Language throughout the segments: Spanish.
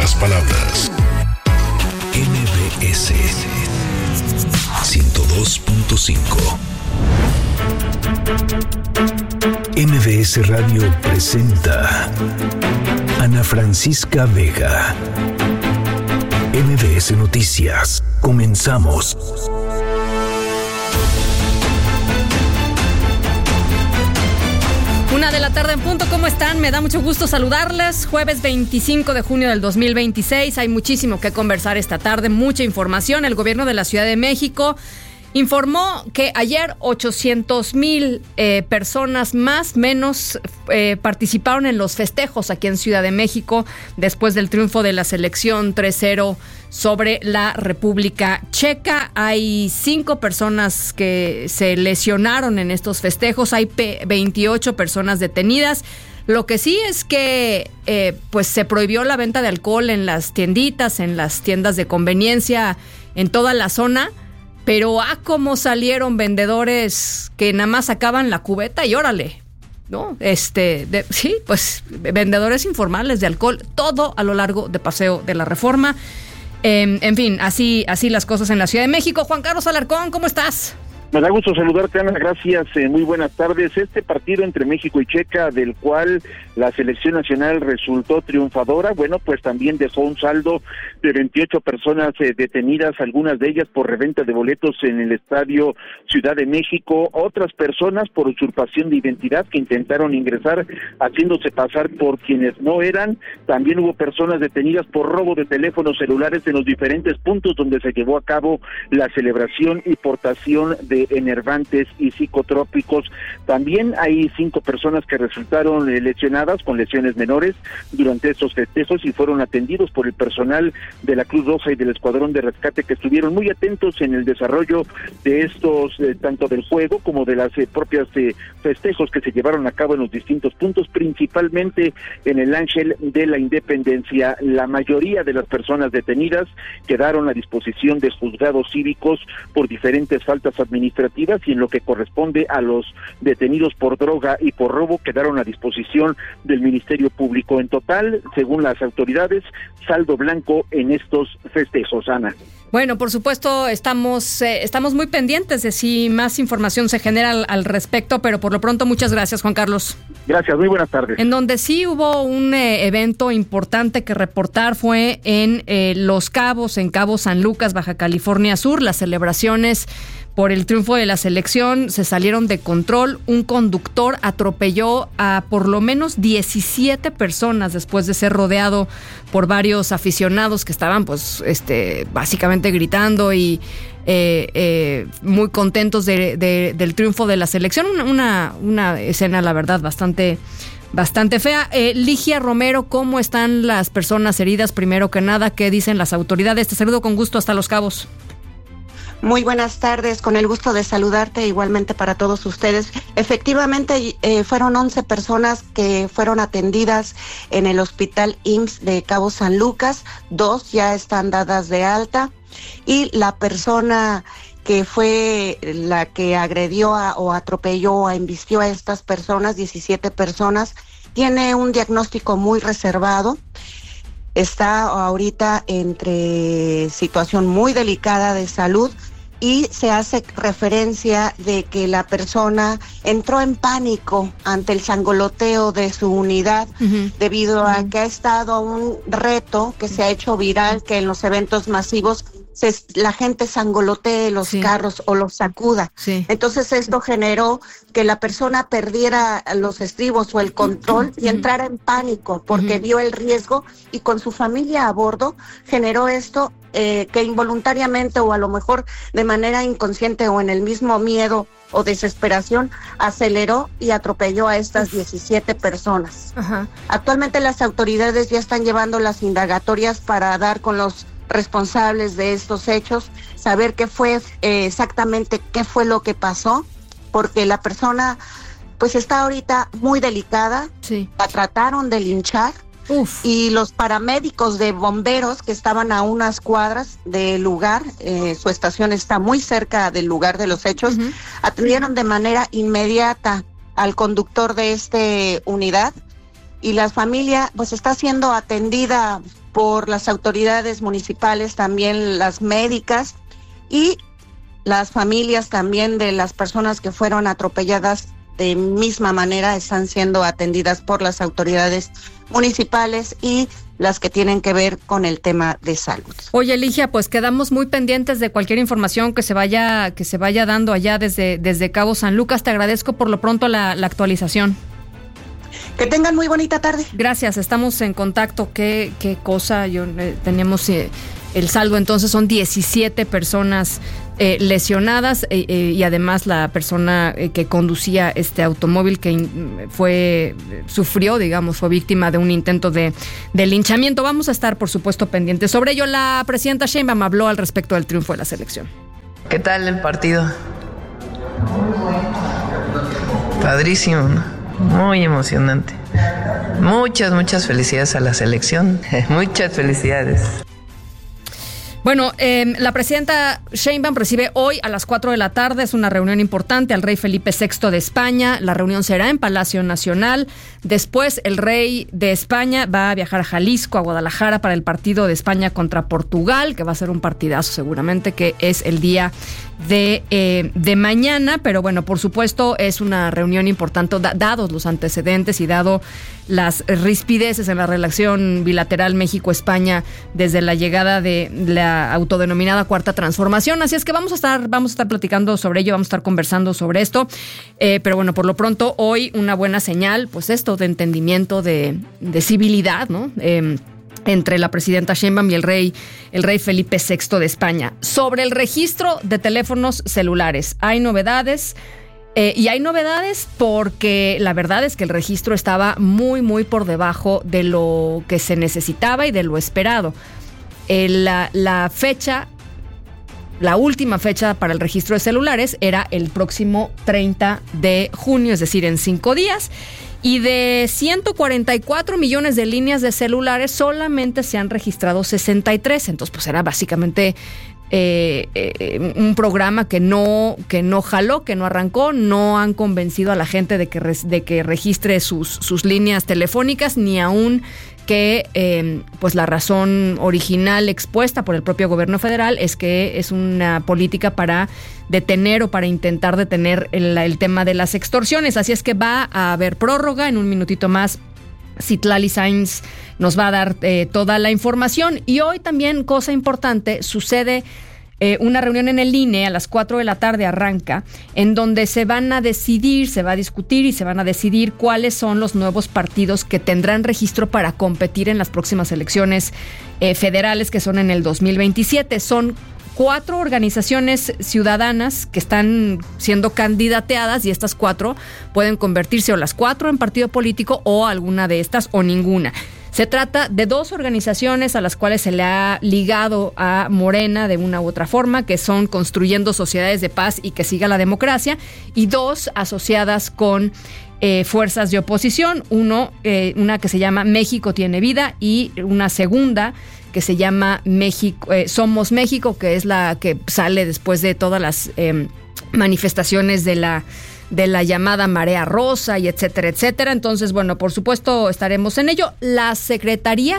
las palabras. MBS 102.5. MBS Radio presenta Ana Francisca Vega. MBS Noticias. Comenzamos. Una de la tarde en punto, ¿cómo están? Me da mucho gusto saludarles. Jueves 25 de junio del 2026. Hay muchísimo que conversar esta tarde, mucha información. El gobierno de la Ciudad de México informó que ayer 800,000 personas menos participaron en los festejos aquí en Ciudad de México después del triunfo de la selección 3-0 sobre la República Checa. Hay 5 personas que se lesionaron en estos festejos, hay 28 personas detenidas. Lo que sí es que pues se prohibió la venta de alcohol en las tienditas, en las tiendas de conveniencia, en toda la zona. Pero cómo salieron vendedores que nada más sacaban la cubeta y órale, ¿no? Sí, pues vendedores informales de alcohol, todo a lo largo de Paseo de la Reforma. En fin, así las cosas en la Ciudad de México. Juan Carlos Alarcón, ¿cómo estás? Me da gusto saludarte, Ana, gracias, muy buenas tardes. Este partido entre México y Checa, del cual la selección nacional resultó triunfadora, bueno, pues también dejó un saldo de 28 personas detenidas, algunas de ellas por reventa de boletos en el Estadio Ciudad de México, otras personas por usurpación de identidad que intentaron ingresar haciéndose pasar por quienes no eran. También hubo personas detenidas por robo de teléfonos celulares en los diferentes puntos donde se llevó a cabo la celebración y portación de enervantes y psicotrópicos. También hay 5 personas que resultaron lesionadas con lesiones menores durante estos festejos y fueron atendidos por el personal de la Cruz Roja y del Escuadrón de Rescate, que estuvieron muy atentos en el desarrollo de estos, tanto del juego como de las propias festejos que se llevaron a cabo en los distintos puntos, principalmente en el Ángel de la Independencia. La mayoría de las personas detenidas quedaron a disposición de juzgados cívicos por diferentes faltas administrativas, y en lo que corresponde a los detenidos por droga y por robo quedaron a disposición del Ministerio Público. En total, según las autoridades, saldo blanco en estos festejos, Ana. Bueno, por supuesto, estamos muy pendientes de si más información se genera al respecto, pero por lo pronto, muchas gracias, Juan Carlos. Gracias, muy buenas tardes. En donde sí hubo un evento importante que reportar fue en Los Cabos, en Cabo San Lucas, Baja California Sur. Las celebraciones por el triunfo de la selección se salieron de control. Un conductor atropelló a por lo menos 17 personas después de ser rodeado por varios aficionados que estaban, pues, básicamente gritando y muy contentos del triunfo de la selección. Una escena, la verdad, bastante fea. Ligia Romero, ¿cómo están las personas heridas? Primero que nada, ¿qué dicen las autoridades? Te saludo con gusto hasta Los Cabos. Muy buenas tardes, con el gusto de saludarte igualmente para todos ustedes. Efectivamente, fueron 11 personas que fueron atendidas en el Hospital IMSS de Cabo San Lucas, 2 ya están dadas de alta y la persona que fue la que agredió o atropelló o embistió a estas personas, 17 personas, tiene un diagnóstico muy reservado. Está ahorita entre situación muy delicada de salud y se hace referencia de que la persona entró en pánico ante el sangoloteo de su unidad, debido a que ha estado un reto que se ha hecho viral, que en los eventos masivos la gente sangolotee los carros o los sacuda. Entonces esto generó que la persona perdiera los estribos o el control y entrara en pánico porque vio el riesgo, y con su familia a bordo generó esto que involuntariamente o a lo mejor de manera inconsciente o en el mismo miedo o desesperación aceleró y atropelló a estas 17 personas. Actualmente las autoridades ya están llevando las indagatorias para dar con los responsables de estos hechos, saber qué fue exactamente qué fue lo que pasó, porque la persona pues está ahorita muy delicada. La trataron de linchar. Y los paramédicos de bomberos que estaban a unas cuadras del lugar, su estación está muy cerca del lugar de los hechos, atendieron de manera inmediata al conductor de esta unidad, y la familia pues está siendo atendida por las autoridades municipales, también las médicas y las familias también de las personas que fueron atropelladas de misma manera están siendo atendidas por las autoridades municipales y las que tienen que ver con el tema de salud. Oye, Ligia, pues quedamos muy pendientes de cualquier información que se vaya dando allá desde Cabo San Lucas. Te agradezco por lo pronto la actualización. Que tengan muy bonita tarde. Gracias, estamos en contacto. Qué cosa, teníamos el saldo, entonces son 17 personas lesionadas y además la persona que conducía este automóvil que fue víctima de un intento de linchamiento. Vamos a estar, por supuesto, pendientes. Sobre ello, la presidenta Sheinbaum habló al respecto del triunfo de la selección. ¿Qué tal el partido? Padrísimo, ¿no? Muy emocionante. Muchas felicidades a la selección. Muchas felicidades. Bueno, la presidenta Sheinbaum recibe hoy a las 4 de la tarde, es una reunión importante, al rey Felipe VI de España. La reunión será en Palacio Nacional. Después, el rey de España va a viajar a Jalisco, a Guadalajara, para el partido de España contra Portugal, que va a ser un partidazo seguramente, que es el día de mañana. Pero bueno, por supuesto, es una reunión importante, dados los antecedentes y dado las rispideces en la relación bilateral México-España desde la llegada de la autodenominada Cuarta Transformación. Así es que vamos a estar platicando sobre ello, vamos a estar conversando sobre esto. Pero bueno, por lo pronto, hoy una buena señal, pues esto de entendimiento, de civilidad, ¿no? Entre la presidenta Sheinbaum y el rey Felipe VI de España. Sobre el registro de teléfonos celulares, hay novedades. Y hay novedades porque la verdad es que el registro estaba muy por debajo de lo que se necesitaba y de lo esperado. La última fecha para el registro de celulares era el próximo 30 de junio, es decir, en 5 días. Y de 144 millones de líneas de celulares, solamente se han registrado 63. Entonces, pues era básicamente un programa que no jaló, que no arrancó. No han convencido a la gente de que registre sus líneas telefónicas, ni aún que pues la razón original expuesta por el propio gobierno federal es que es una política para detener o para intentar detener el tema de las extorsiones. Así es que va a haber prórroga. En un minutito más Citlali Sainz nos va a dar toda la información. Y hoy también, cosa importante, sucede una reunión en el INE a las 4 de la tarde, arranca, en donde se va a discutir y se van a decidir cuáles son los nuevos partidos que tendrán registro para competir en las próximas elecciones federales, que son en el 2027. Son 4 organizaciones ciudadanas que están siendo candidateadas y estas 4 pueden convertirse o las 4 en partido político o alguna de estas o ninguna. Se trata de 2 organizaciones a las cuales se le ha ligado a Morena de una u otra forma, que son Construyendo Sociedades de Paz y Que Siga la Democracia, y 2 asociadas con fuerzas de oposición, una que se llama México Tiene Vida y una segunda que se llama Somos México, que es la que sale después de todas las manifestaciones de la llamada Marea Rosa y etcétera, etcétera. Entonces, bueno, por supuesto estaremos en ello. La Secretaría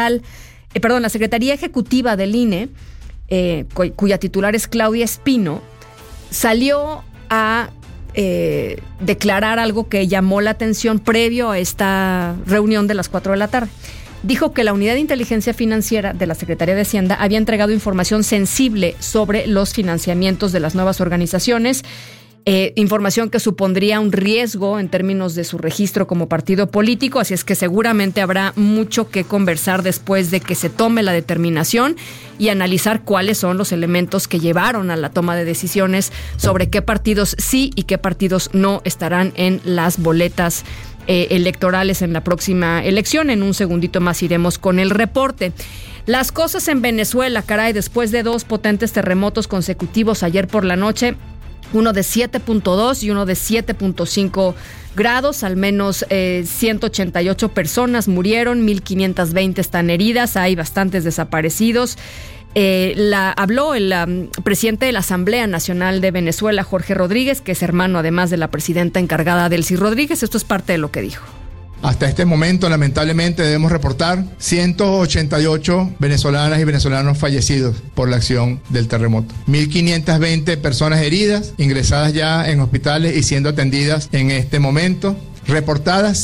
Ejecutiva del INE, cuya titular es Claudia Espino, salió a declarar algo que llamó la atención previo a esta reunión de las 4 de la tarde. Dijo que la Unidad de Inteligencia Financiera de la Secretaría de Hacienda había entregado información sensible sobre los financiamientos de las nuevas organizaciones, información que supondría un riesgo en términos de su registro como partido político. Así es que seguramente habrá mucho que conversar después de que se tome la determinación y analizar cuáles son los elementos que llevaron a la toma de decisiones sobre qué partidos sí y qué partidos no estarán en las boletas electorales en la próxima elección. En un segundito más iremos con el reporte. Las cosas en Venezuela, caray, después de 2 potentes terremotos consecutivos ayer por la noche, uno de 7.2 y uno de 7.5 grados, al menos 188 personas murieron, 1,520 están heridas, hay bastantes desaparecidos. Habló el presidente de la Asamblea Nacional de Venezuela, Jorge Rodríguez, que es hermano además de la presidenta encargada, Delcy Rodríguez. Esto es parte de lo que dijo. Hasta este momento, lamentablemente, debemos reportar 188 venezolanas y venezolanos fallecidos por la acción del terremoto. 1.520 personas heridas, ingresadas ya en hospitales y siendo atendidas en este momento. Reportadas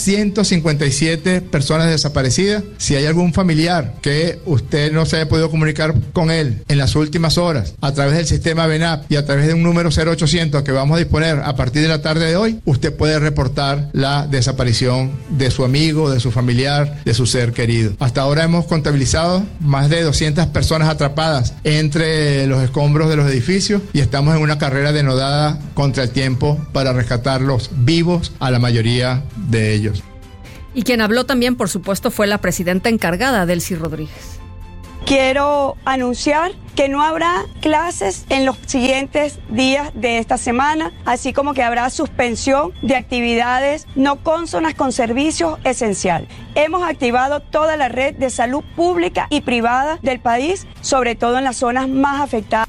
157 personas desaparecidas. Si hay algún familiar que usted no se haya podido comunicar con él en las últimas horas a través del sistema VENAP y a través de un número 0800 que vamos a disponer a partir de la tarde de hoy, usted puede reportar la desaparición de su amigo, de su familiar, de su ser querido. Hasta ahora hemos contabilizado más de 200 personas atrapadas entre los escombros de los edificios y estamos en una carrera denodada contra el tiempo para rescatarlos vivos a la mayoría de ellos. Y quien habló también, por supuesto, fue la presidenta encargada, Delcy Rodríguez. Quiero anunciar que no habrá clases en los siguientes días de esta semana, así como que habrá suspensión de actividades no cónsonas con servicios esenciales. Hemos activado toda la red de salud pública y privada del país, sobre todo en las zonas más afectadas.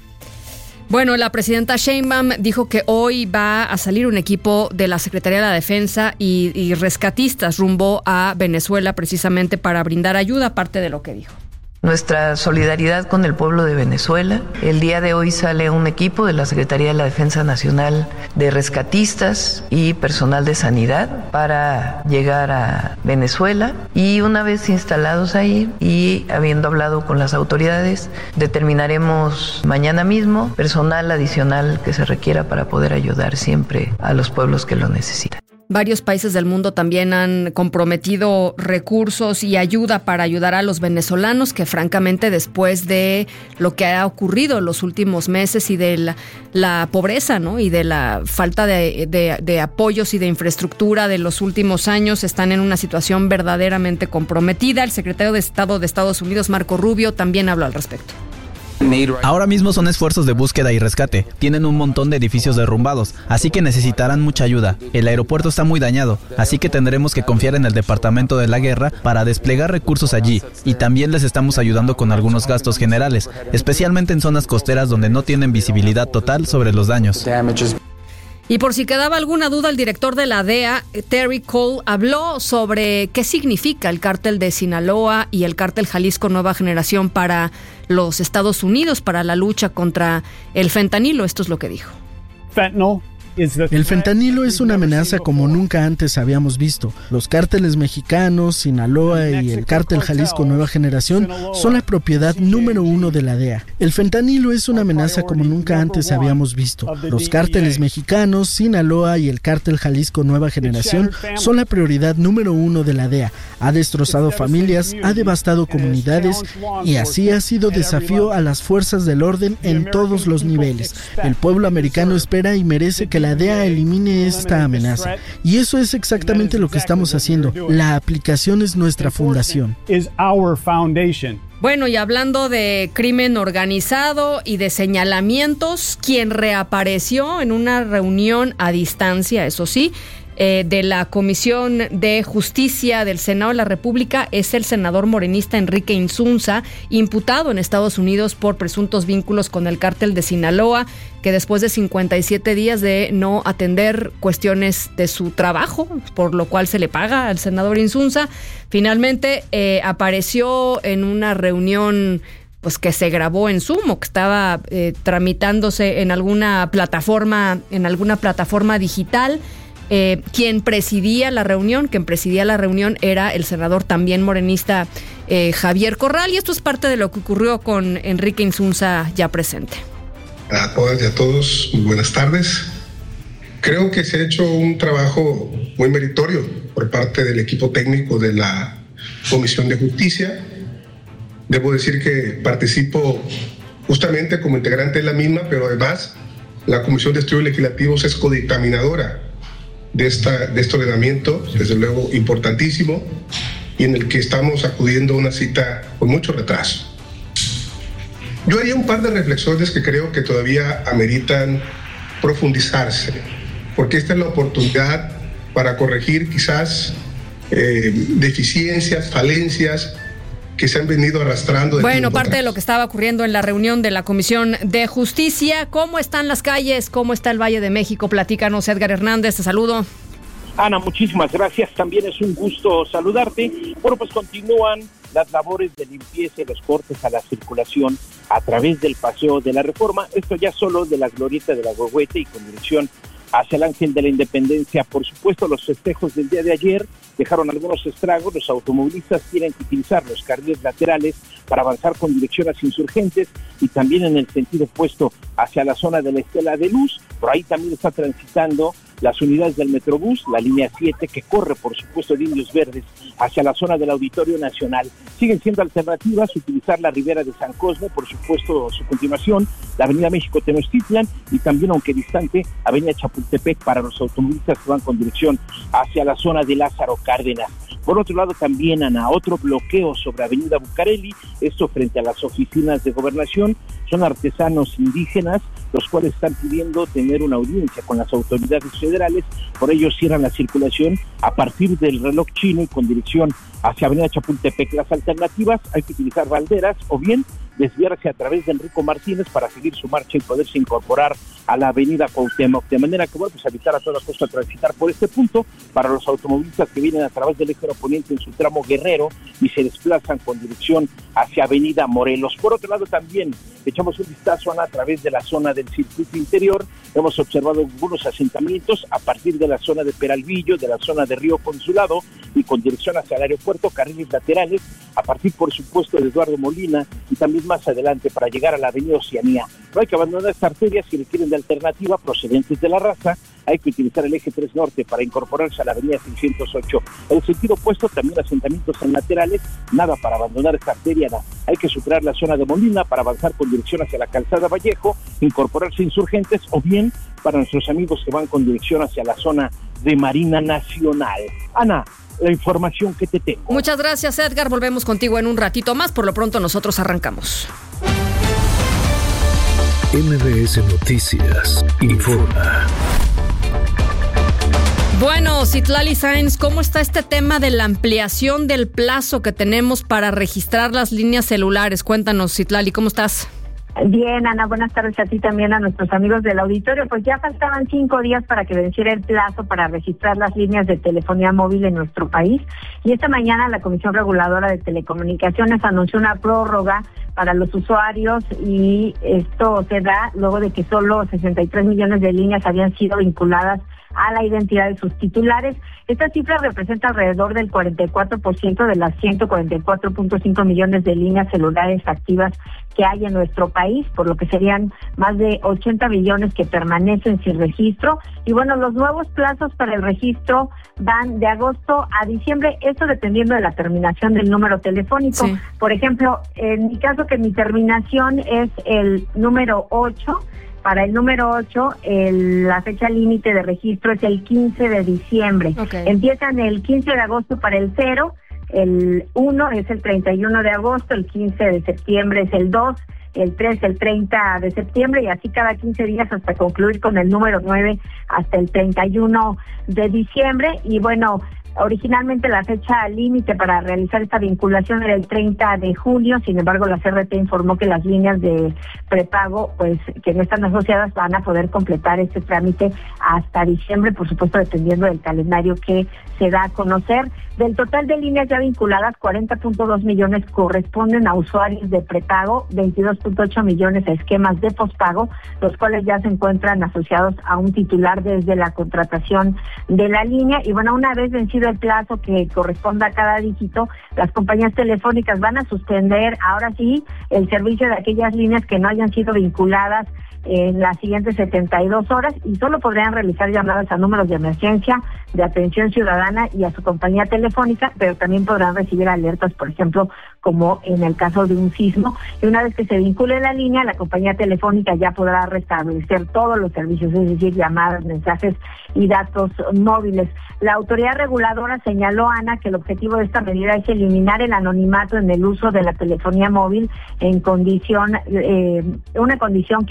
Bueno, la presidenta Sheinbaum dijo que hoy va a salir un equipo de la Secretaría de la Defensa y rescatistas rumbo a Venezuela precisamente para brindar ayuda, aparte de lo que dijo. Nuestra solidaridad con el pueblo de Venezuela. El día de hoy sale un equipo de la Secretaría de la Defensa Nacional de rescatistas y personal de sanidad para llegar a Venezuela, y una vez instalados ahí y habiendo hablado con las autoridades, determinaremos mañana mismo personal adicional que se requiera para poder ayudar siempre a los pueblos que lo necesitan. Varios países del mundo también han comprometido recursos y ayuda para ayudar a los venezolanos que, francamente, después de lo que ha ocurrido en los últimos meses y de la pobreza, ¿no?, y de la falta de apoyos y de infraestructura de los últimos años, están en una situación verdaderamente comprometida. El secretario de Estado de Estados Unidos, Marco Rubio, también habló al respecto. Ahora mismo son esfuerzos de búsqueda y rescate. Tienen un montón de edificios derrumbados, así que necesitarán mucha ayuda. El aeropuerto está muy dañado, así que tendremos que confiar en el Departamento de la Guerra para desplegar recursos allí. Y también les estamos ayudando con algunos gastos generales, especialmente en zonas costeras donde no tienen visibilidad total sobre los daños. Y por si quedaba alguna duda, el director de la DEA, Terry Cole, habló sobre qué significa el cártel de Sinaloa y el cártel Jalisco Nueva Generación para los Estados Unidos, para la lucha contra el fentanilo. Esto es lo que dijo. El fentanilo es una amenaza como nunca antes habíamos visto. Los cárteles mexicanos, Sinaloa y el cártel Jalisco Nueva Generación son la propiedad número 1 de la DEA. El fentanilo es una amenaza como nunca antes habíamos visto. Los cárteles mexicanos, Sinaloa y el cártel Jalisco Nueva Generación son la prioridad número 1 de la DEA. Ha destrozado familias, ha devastado comunidades y así ha sido desafío a las fuerzas del orden en todos los niveles. El pueblo americano espera y merece que la DEA elimine esta amenaza. Y eso es exactamente lo que estamos haciendo. La aplicación es nuestra fundación. Bueno, y hablando de crimen organizado y de señalamientos, quien reapareció en una reunión a distancia, eso sí, de la Comisión de Justicia del Senado de la República es el senador morenista Enrique Insunza, imputado en Estados Unidos por presuntos vínculos con el cártel de Sinaloa, que después de 57 días de no atender cuestiones de su trabajo, por lo cual se le paga al senador Insunza, finalmente apareció en una reunión pues que se grabó en Zoom o que estaba tramitándose en alguna plataforma digital. Quien presidía la reunión era el senador también morenista Javier Corral, y esto es parte de lo que ocurrió con Enrique Insunza ya presente. A todas y a todos, muy buenas tardes. Creo que se ha hecho un trabajo muy meritorio por parte del equipo técnico de la Comisión de Justicia. Debo decir que participo justamente como integrante de la misma, pero además la Comisión de Estudios Legislativos es codictaminadora de este ordenamiento, desde luego importantísimo, y en el que estamos acudiendo a una cita con mucho retraso. Yo haría un par de reflexiones que creo que todavía ameritan profundizarse, porque esta es la oportunidad para corregir quizás deficiencias, falencias que se han venido arrastrando. Bueno, parte de lo que estaba ocurriendo en la reunión de la Comisión de Justicia. ¿Cómo están las calles? ¿Cómo está el Valle de México? Platícanos, Edgar Hernández, te saludo. Ana, muchísimas gracias, también es un gusto saludarte. Bueno, pues continúan las labores de limpieza y los cortes a la circulación a través del Paseo de la Reforma, esto ya solo de la glorieta de la Huehuete y con dirección hacia el Ángel de la Independencia. Por supuesto, los festejos del día de ayer dejaron algunos estragos. Los automovilistas tienen que utilizar los carriles laterales para avanzar con dirección hacia Insurgentes y también en el sentido opuesto hacia la zona de la Estela de Luz. Por ahí también está transitando las unidades del Metrobús, la línea 7, que corre, por supuesto, de Indios Verdes hacia la zona del Auditorio Nacional. Siguen siendo alternativas utilizar la Ribera de San Cosme, por supuesto, su continuación, la Avenida México Tenochtitlan y también, aunque distante, Avenida Chapultepec para los automovilistas que van con dirección hacia la zona de Lázaro Cárdenas. Por otro lado, también, Ana, otro bloqueo sobre Avenida Bucareli, esto frente a las oficinas de Gobernación. Son artesanos indígenas los cuales están pidiendo tener una audiencia con las autoridades federales. Por ello cierran la circulación a partir del reloj chino y con dirección hacia Avenida Chapultepec. Las alternativas, hay que utilizar Valderas o bien desviarse a través de Enrico Martínez para seguir su marcha y poderse incorporar a la Avenida Cuauhtémoc, de manera que, bueno, pues evitar a toda costa transitar por este punto para los automovilistas que vienen a través del eje poniente en su tramo Guerrero y se desplazan con dirección hacia Avenida Morelos. Por otro lado, también echamos un vistazo, Ana, a través de la zona del circuito interior. Hemos observado algunos asentamientos a partir de la zona de Peralvillo, de la zona de Río Consulado y con dirección hacia el aeropuerto, carriles laterales a partir, por supuesto, de Eduardo Molina y también más adelante para llegar a la Avenida Oceanía. No hay que abandonar esta arteria si requieren de alternativa procedentes de La Raza. Hay que utilizar el eje 3 norte para incorporarse a la Avenida 608. En el sentido opuesto, también asentamientos en laterales, nada para abandonar esta arteria. Hay que superar la zona de Molina para avanzar con dirección hacia la Calzada Vallejo, incorporarse a Insurgentes o bien para nuestros amigos que van con dirección hacia la zona de Marina Nacional. Ana, la información que te tengo. Muchas gracias, Edgar. Volvemos contigo en un ratito más. Por lo pronto nosotros arrancamos. MBS Noticias informa. Bueno, Citlali Sáenz, ¿cómo está este tema de la ampliación del plazo que tenemos para registrar las líneas celulares? Cuéntanos, Citlali, ¿cómo estás? Bien, Ana, buenas tardes a ti también, a nuestros amigos del auditorio. Pues ya faltaban 5 días para que venciera el plazo para registrar las líneas de telefonía móvil en nuestro país. Y esta mañana la Comisión Reguladora de Telecomunicaciones anunció una prórroga para los usuarios y esto se da luego de que solo 63 millones de líneas habían sido vinculadas a la identidad de sus titulares. Esta cifra representa alrededor del 44% de las 144.5 millones de líneas celulares activas que hay en nuestro país, por lo que serían más de 80 millones que permanecen sin registro. Y bueno, los nuevos plazos para el registro van de agosto a diciembre, esto dependiendo de la terminación del número telefónico. Sí. Por ejemplo, en mi caso, que mi terminación es el número 8, para el número 8, la fecha límite de registro es el 15 de diciembre. Okay. Empiezan el 15 de agosto para el 0, el 1 es el 31 de agosto, el 15 de septiembre es el 2, el 3 el 30 de septiembre y así cada 15 días hasta concluir con el número 9 hasta el 31 de diciembre. Y bueno, originalmente la fecha límite para realizar esta vinculación era el 30 de junio, sin embargo la CRT informó que las líneas de prepago, pues que no están asociadas, van a poder completar este trámite hasta diciembre, por supuesto dependiendo del calendario que se da a conocer. Del total de líneas ya vinculadas, 40.2 millones corresponden a usuarios de prepago, 22.8 millones a esquemas de pospago, los cuales ya se encuentran asociados a un titular desde la contratación de la línea. Y bueno, una vez vencido el plazo que corresponda a cada dígito, las compañías telefónicas van a suspender ahora sí el servicio de aquellas líneas que no hayan sido vinculadas en las siguientes 72 horas y solo podrían realizar llamadas a números de emergencia, de atención ciudadana y a su compañía telefónica, pero también podrán recibir alertas, por ejemplo, como en el caso de un sismo. Y una vez que se vincule la línea, la compañía telefónica ya podrá restablecer todos los servicios, es decir, llamadas, mensajes y datos móviles. La autoridad reguladora señaló, Ana, que el objetivo de esta medida es eliminar el anonimato en el uso de la telefonía móvil en condición, una condición que ha facilitado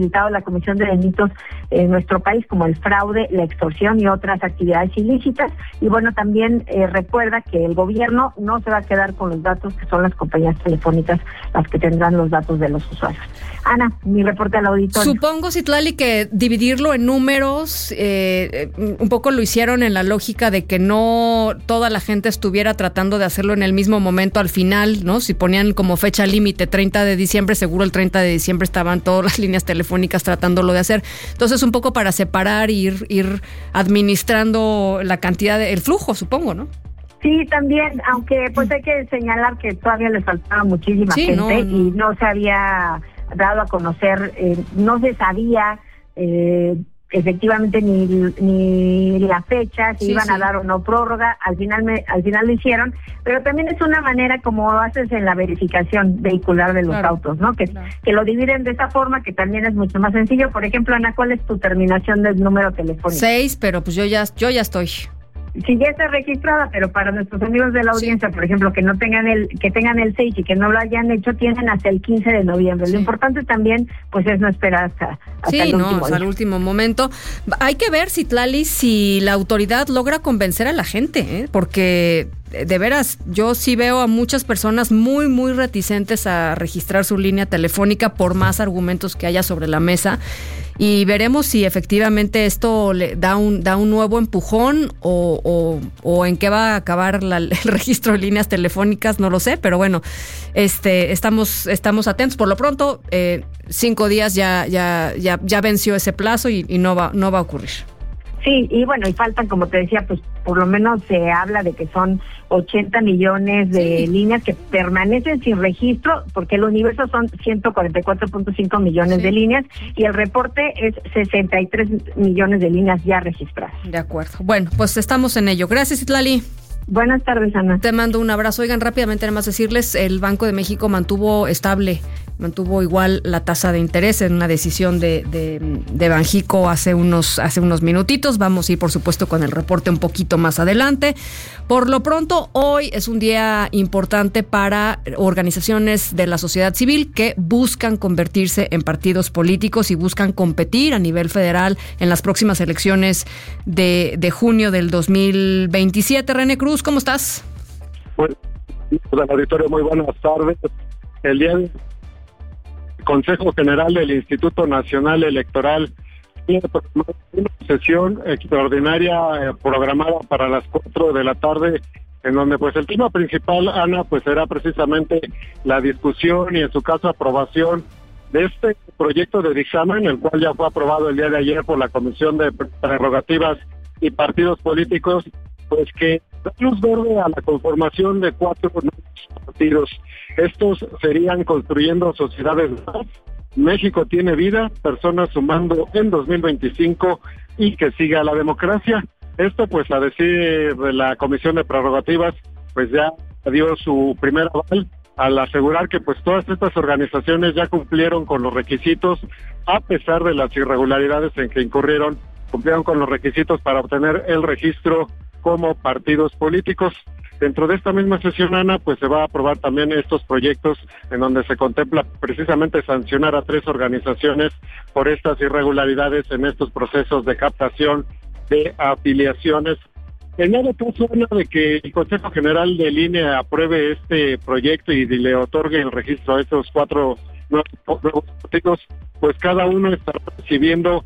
facilitado la comisión de delitos en nuestro país, como el fraude, la extorsión y otras actividades ilícitas. Y bueno, también recuerda que el gobierno no se va a quedar con los datos, que son las compañías telefónicas las que tendrán los datos de los usuarios. Ana, mi reporte al auditorio. Supongo, Citlali, que dividirlo en números, un poco lo hicieron en la lógica de que no toda la gente estuviera tratando de hacerlo en el mismo momento al final, ¿no? Si ponían como fecha límite 30 de diciembre, seguro el 30 de diciembre estaban todas las líneas telefónicas tratándolo de hacer. Entonces, un poco para separar, ir administrando la cantidad, el flujo, supongo, ¿no? Sí, también, aunque pues hay que señalar que todavía les faltaba muchísima gente y no se había dado a conocer, no se sabía efectivamente ni la fecha, si iban a dar o no prórroga. Al final lo hicieron, pero también es una manera como haces en la verificación vehicular de los autos, ¿no? Que lo dividen de esa forma, que también es mucho más sencillo. Por ejemplo, Ana, ¿cuál es tu terminación del número telefónico? 6, pero pues yo ya estoy. Si ya está registrada, pero para nuestros amigos de la audiencia, por ejemplo, que no tengan que tengan el 6 y que no lo hayan hecho, tienen hasta el 15 de noviembre. Lo importante también, pues, es no esperar hasta el último hasta el último momento. Hay que ver, Citlali, si la autoridad logra convencer a la gente, porque de veras, yo sí veo a muchas personas muy, muy reticentes a registrar su línea telefónica por más argumentos que haya sobre la mesa. Y veremos si efectivamente esto le da un nuevo empujón o en qué va a acabar el registro de líneas telefónicas, no lo sé, pero bueno, estamos atentos. Por lo pronto, 5 días ya venció ese plazo y no va a ocurrir. Sí, y bueno, y faltan, como te decía, pues por lo menos se habla de que son 80 millones de líneas que permanecen sin registro, porque el universo son 144.5 millones de líneas y el reporte es 63 millones de líneas ya registradas. De acuerdo. Bueno, pues estamos en ello. Gracias, Citlali. Buenas tardes, Ana. Te mando un abrazo. Oigan, rápidamente nada más decirles, el Banco de México mantuvo igual la tasa de interés en una decisión de Banjico hace unos minutitos. Vamos a ir, por supuesto, con el reporte un poquito más adelante. Por lo pronto, hoy es un día importante para organizaciones de la sociedad civil que buscan convertirse en partidos políticos y buscan competir a nivel federal en las próximas elecciones de junio del 2027. René Cruz, ¿cómo estás? Bueno, al auditorio, muy buenas tardes. El día de Consejo General del Instituto Nacional Electoral tiene una sesión extraordinaria programada para las 4 de la tarde, en donde pues el tema principal, Ana, pues será precisamente la discusión y en su caso aprobación de este proyecto de dictamen, el cual ya fue aprobado el día de ayer por la Comisión de Prerrogativas y Partidos Políticos, pues que da luz verde a la conformación de 4 nuevos partidos. Estos serían Construyendo Sociedades Más, México Tiene Vida, Personas Sumando en 2025 y Que Siga la Democracia. Esto, pues, a decir de la Comisión de Prerrogativas, pues ya dio su primer aval al asegurar que pues todas estas organizaciones ya cumplieron con los requisitos, a pesar de las irregularidades en que incurrieron, cumplieron con los requisitos para obtener el registro como partidos políticos. Dentro de esta misma sesión, Ana, pues se va a aprobar también estos proyectos en donde se contempla precisamente sancionar a 3 organizaciones por estas irregularidades en estos procesos de captación de afiliaciones. En dado caso, Ana, de que el Consejo General del INE apruebe este proyecto y le otorgue el registro a estos 4 nuevos partidos, pues cada uno estará recibiendo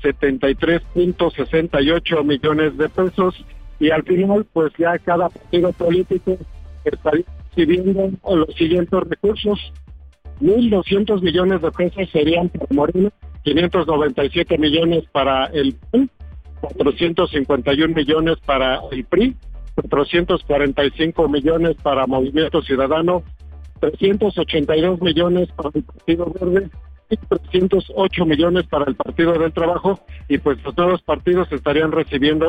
73.68 millones de pesos. Y al final, pues ya cada partido político estaría recibiendo los siguientes recursos. 1.200 millones de pesos serían para Morena, 597 millones para el PAN, 451 millones para el PRI, 445 millones para Movimiento Ciudadano, 382 millones para el Partido Verde y 308 millones para el Partido del Trabajo, y pues los nuevos partidos estarían recibiendo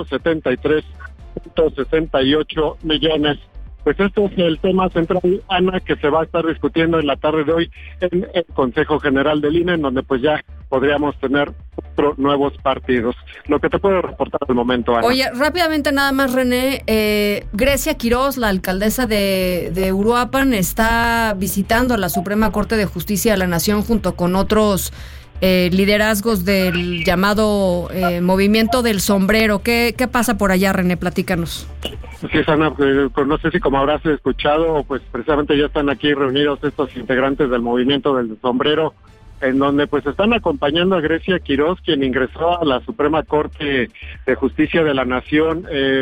73.68 millones. Pues este es el tema central, Ana, que se va a estar discutiendo en la tarde de hoy en el Consejo General del INE, en donde pues ya podríamos tener 4 nuevos partidos. Lo que te puedo reportar al momento, Ana. Oye, rápidamente nada más, René, Grecia Quiroz, la alcaldesa de Uruapan, está visitando a la Suprema Corte de Justicia de la Nación junto con otros liderazgos del llamado movimiento del sombrero. ¿Qué pasa por allá, René? Platícanos. Sí, Sana, pues no sé si como habrás escuchado, pues precisamente ya están aquí reunidos estos integrantes del movimiento del sombrero, en donde pues están acompañando a Grecia Quiroz, quien ingresó a la Suprema Corte de Justicia de la Nación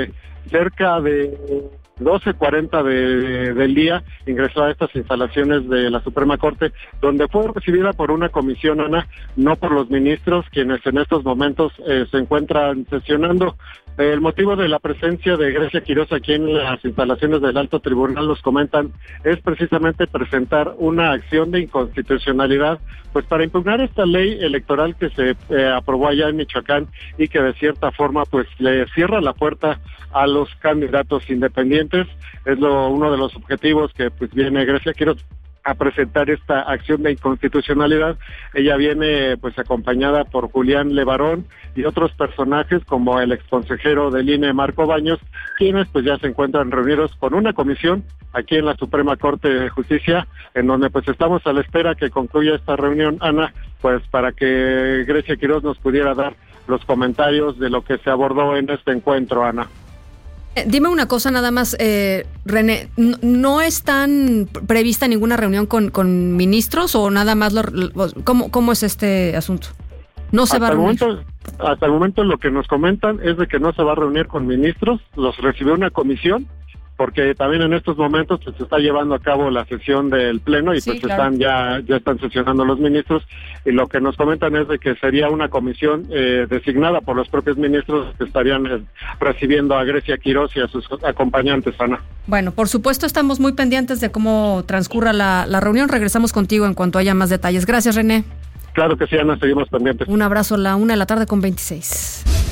cerca de 12:40 del día, ingresó a estas instalaciones de la Suprema Corte, donde fue recibida por una comisión, Ana, no por los ministros, quienes en estos momentos se encuentran sesionando. El motivo de la presencia de Grecia Quiroz aquí en las instalaciones del Alto Tribunal, nos comentan, es precisamente presentar una acción de inconstitucionalidad, pues para impugnar esta ley electoral que se aprobó allá en Michoacán y que de cierta forma pues le cierra la puerta a los candidatos independientes. Es uno de los objetivos que pues viene Grecia Quiroz a presentar esta acción de inconstitucionalidad. Ella viene pues acompañada por Julián Levarón y otros personajes como el exconsejero del INE, Marco Baños, quienes pues ya se encuentran reunidos con una comisión aquí en la Suprema Corte de Justicia, en donde pues estamos a la espera que concluya esta reunión, Ana, pues para que Grecia Quiroz nos pudiera dar los comentarios de lo que se abordó en este encuentro, Ana. Dime una cosa nada más, René, ¿no están prevista ninguna reunión con ministros o nada más? ¿Cómo es este asunto? ¿No se va a reunir? Hasta el momento lo que nos comentan es de que no se va a reunir con ministros, los recibió una comisión, porque también en estos momentos pues, se está llevando a cabo la sesión del Pleno y sí, pues claro, ya están sesionando los ministros, y lo que nos comentan es de que sería una comisión designada por los propios ministros que estarían recibiendo a Grecia Quiroz y a sus acompañantes, Ana. Bueno, por supuesto estamos muy pendientes de cómo transcurra la reunión. Regresamos contigo en cuanto haya más detalles. Gracias, René. Claro que sí, Ana, seguimos pendientes. Un abrazo, 1:00 p.m. con 26.